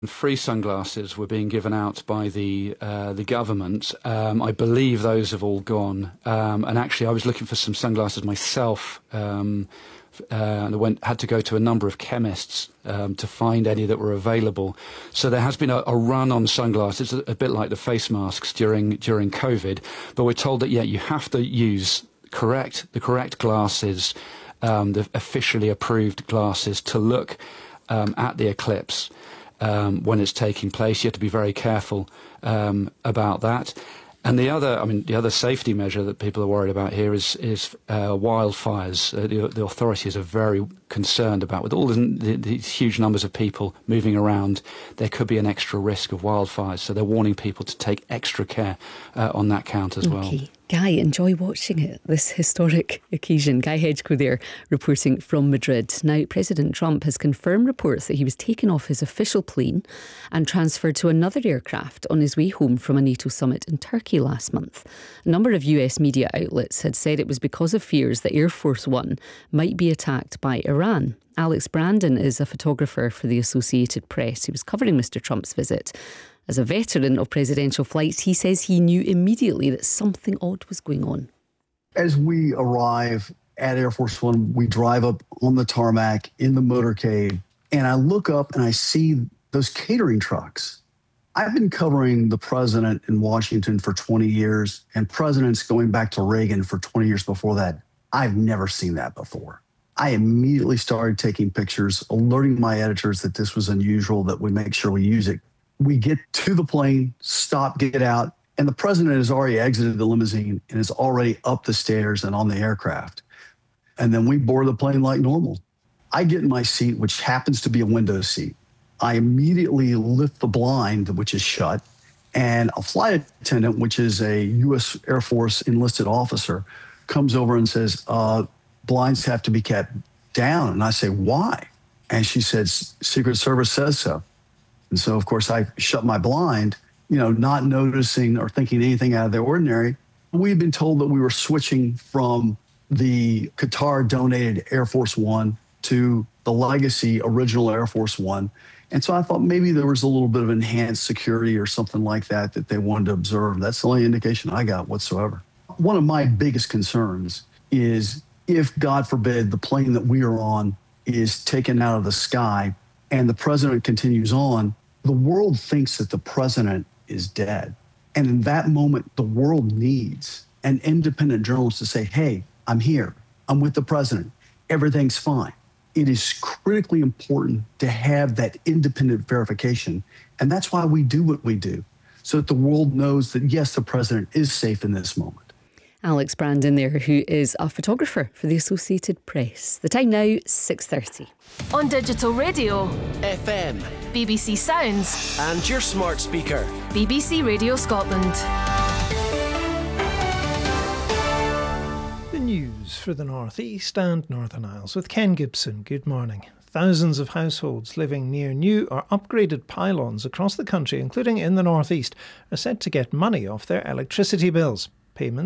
Free sunglasses were being given out by the government. I believe those have all gone. And actually, I was looking for some sunglasses myself. And I had to go to a number of chemists to find any that were available. So there has been a run on sunglasses, a bit like the face masks during COVID. But we're told that you have to use the correct glasses, the officially approved glasses to look at the eclipse. When it's taking place, you have to be very careful about that. And the other safety measure that people are worried about here is wildfires. The authorities are very concerned about, with all these huge numbers of people moving around, there could be an extra risk of wildfires. So they're warning people to take extra care on that count as well. Guy, enjoy watching it, this historic occasion. Guy Hedgecoe there, reporting from Madrid. Now, President Trump has confirmed reports that he was taken off his official plane and transferred to another aircraft on his way home from a NATO summit in Turkey last month. A number of US media outlets had said it was because of fears that Air Force One might be attacked by Iran. Alex Brandon is a photographer for the Associated Press who was covering Mr. Trump's visit. As a veteran of presidential flights, he says he knew immediately that something odd was going on. As we arrive at Air Force One, we drive up on the tarmac in the motorcade, and I look up and I see those catering trucks. I've been covering the president in Washington for 20 years and presidents going back to Reagan for 20 years before that. I've never seen that before. I immediately started taking pictures, alerting my editors that this was unusual, that we make sure we use it. We get to the plane, stop, get out, and the president has already exited the limousine and is already up the stairs and on the aircraft. And then we board the plane like normal. I get in my seat, which happens to be a window seat. I immediately lift the blind, which is shut, and a flight attendant, which is a U.S. Air Force enlisted officer, comes over and says, blinds have to be kept down. And I say, why? And she says, Secret Service says so. And so, of course, I shut my blind, not noticing or thinking anything out of the ordinary. We'd been told that we were switching from the Qatar-donated Air Force One to the legacy original Air Force One. And so I thought maybe there was a little bit of enhanced security or something like that they wanted to observe. That's the only indication I got whatsoever. One of my biggest concerns is if, God forbid, the plane that we are on is taken out of the sky and the president continues on, the world thinks that the president is dead. And in that moment, the world needs an independent journalist to say, hey, I'm here. I'm with the president. Everything's fine. It is critically important to have that independent verification. And that's why we do what we do, so that the world knows that, yes, the president is safe in this moment. Alex Brandon there, who is a photographer for the Associated Press. The time now, 6:30. On digital radio, FM, BBC Sounds, and your smart speaker, BBC Radio Scotland. The news for the North East and Northern Isles with Ken Gibson. Good morning. Thousands of households living near new or upgraded pylons across the country, including in the North East, are set to get money off their electricity bills. Payments